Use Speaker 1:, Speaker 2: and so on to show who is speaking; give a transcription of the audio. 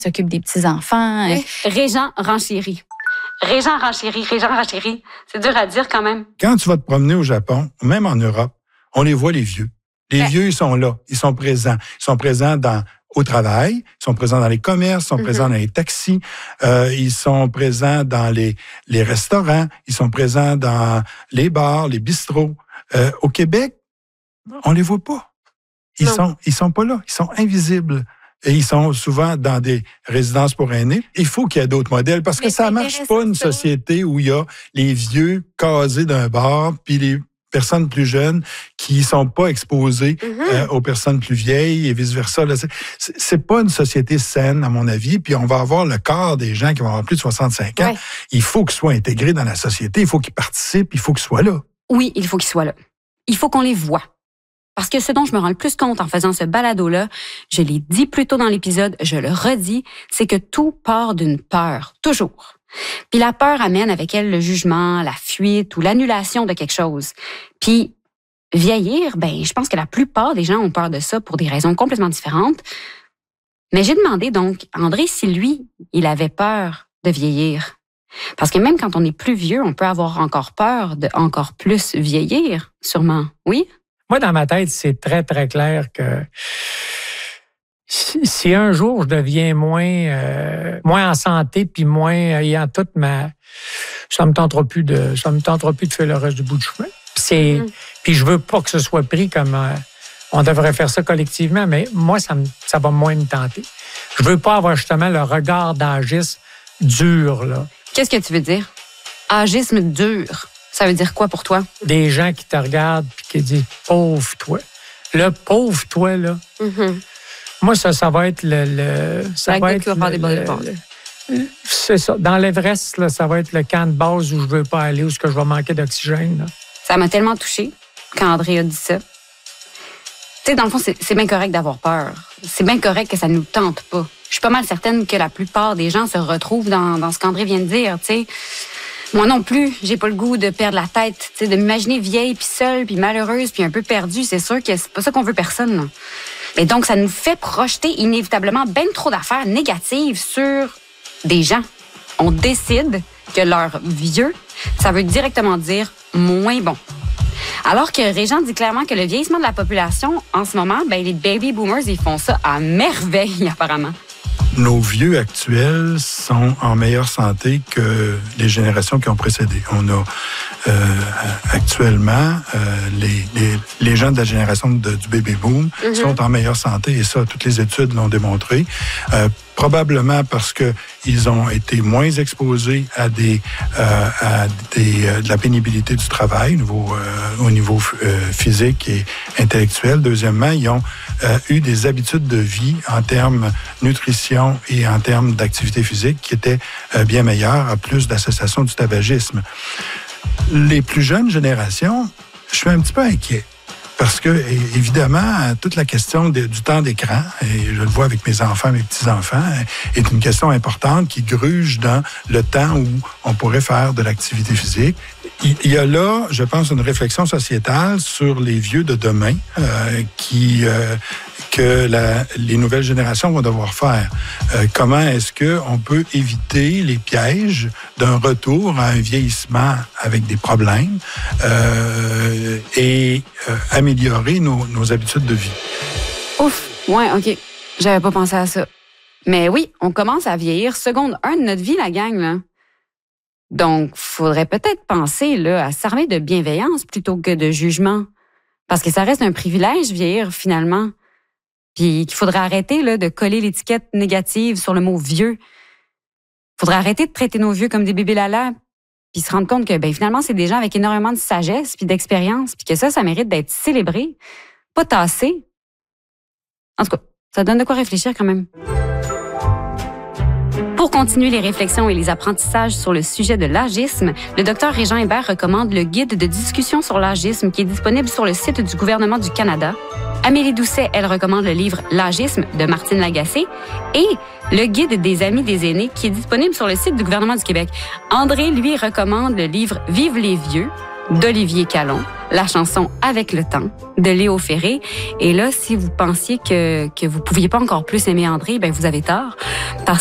Speaker 1: s'occupe des petits-enfants.
Speaker 2: Oui. Régent Renchéry. Régent Renchéry. C'est dur à dire quand même.
Speaker 3: Quand tu vas te promener au Japon, même en Europe, on les voit, les vieux. Les vieux, ils sont là, ils sont présents. Ils sont présents au travail, ils sont présents dans les commerces, ils sont présents dans les taxis, ils sont présents dans les restaurants, ils sont présents dans les bars, les bistrots. Au Québec, on les voit pas. Ils sont pas là, ils sont invisibles. Et ils sont souvent dans des résidences pour aînés. Il faut qu'il y ait d'autres modèles parce que ça marche pas une société où il y a les vieux casés d'un bar puis les personnes plus jeunes qui sont pas exposées aux personnes plus vieilles et vice-versa. Là, c'est pas une société saine, à mon avis. Puis on va avoir le quart des gens qui vont avoir plus de 65 ans. Ouais. Il faut qu'ils soient intégrés dans la société, il faut qu'ils participent, il faut qu'ils soient là.
Speaker 2: Oui, il faut qu'ils soient là. Il faut qu'on les voie. Parce que ce dont je me rends le plus compte en faisant ce balado-là, je l'ai dit plus tôt dans l'épisode, je le redis, c'est que tout part d'une peur, toujours. Puis la peur amène avec elle le jugement, la fuite ou l'annulation de quelque chose. Puis vieillir, je pense que la plupart des gens ont peur de ça pour des raisons complètement différentes. Mais j'ai demandé donc à André si lui, il avait peur de vieillir. Parce que même quand on est plus vieux, on peut avoir encore peur de encore plus vieillir, sûrement. Oui?
Speaker 4: Moi, dans ma tête, c'est très, très clair que si un jour je deviens moins en santé puis moins ayant toute ça me tentera plus de faire le reste du bout du chemin. Puis je veux pas que ce soit pris comme on devrait faire ça collectivement, mais moi ça va moins me tenter. Je veux pas avoir justement le regard d'agisme dur là.
Speaker 2: Qu'est-ce que tu veux dire? Agisme dur. Ça veut dire quoi pour toi? Des
Speaker 4: gens qui te regardent puis qui disent « pauvre toi ». Le « pauvre toi », là, moi, ça va être c'est ça. Dans l'Everest, là, ça va être le camp de base où je veux pas aller, où je vais manquer d'oxygène. Là.
Speaker 2: Ça m'a tellement touchée quand André a dit ça. Tu sais, dans le fond, c'est bien correct d'avoir peur. C'est bien correct que ça nous tente pas. Je suis pas mal certaine que la plupart des gens se retrouvent dans ce qu'André vient de dire, tu sais. Moi non plus, j'ai pas le goût de perdre la tête, tu sais, de m'imaginer vieille, puis seule, puis malheureuse, puis un peu perdue. C'est sûr que c'est pas ça qu'on veut personne, là. Et donc, ça nous fait projeter inévitablement bien trop d'affaires négatives sur des gens. On décide que leur vieux, ça veut directement dire moins bon. Alors que Régent dit clairement que le vieillissement de la population, en ce moment, les baby boomers, ils font ça à merveille, apparemment.
Speaker 3: Nos vieux actuels sont en meilleure santé que les générations qui ont précédé. On a actuellement les gens de la génération du baby boom sont en meilleure santé et ça, toutes les études l'ont démontré. Probablement parce que ils ont été moins exposés à de la pénibilité du travail au niveau physique et intellectuel. Deuxièmement, ils ont eu des habitudes de vie en termes nutrition et en termes d'activité physique qui étaient bien meilleures, à plus d'association du tabagisme. Les plus jeunes générations, je suis un petit peu inquiet. Parce que, évidemment, toute la question du temps d'écran, et je le vois avec mes enfants, mes petits-enfants, est une question importante qui gruge dans le temps où on pourrait faire de l'activité physique. Il y a là, je pense, une réflexion sociétale sur les vieux de demain que les nouvelles générations vont devoir faire. Comment est-ce qu'on peut éviter les pièges d'un retour à un vieillissement avec des problèmes et améliorer nos habitudes de vie?
Speaker 2: Ouf, ouais, OK. J'avais pas pensé à ça. Mais oui, on commence à vieillir. Seconde 1 de notre vie, la gang, là. Donc, faudrait peut-être penser là, à s'armer de bienveillance plutôt que de jugement. Parce que ça reste un privilège, vieillir, finalement. Puis qu'il faudrait arrêter là, de coller l'étiquette négative sur le mot « vieux ». Faudrait arrêter de traiter nos vieux comme des bébés lala, puis se rendre compte que finalement, c'est des gens avec énormément de sagesse puis d'expérience, puis que ça mérite d'être célébré, pas tassé. En tout cas, ça donne de quoi réfléchir quand même. Pour continuer les réflexions et les apprentissages sur le sujet de l'agisme, le Dr Régent Hébert recommande le guide de discussion sur l'agisme qui est disponible sur le site du gouvernement du Canada. Amélie Doucet, elle recommande le livre L'agisme de Martine Lagacé et le guide des amis des aînés qui est disponible sur le site du gouvernement du Québec. André, lui, recommande le livre Vive les vieux d'Olivier Callon, la chanson Avec le temps de Léo Ferré. Et là, si vous pensiez que vous pouviez pas encore plus aimer André, ben vous avez tort. Parce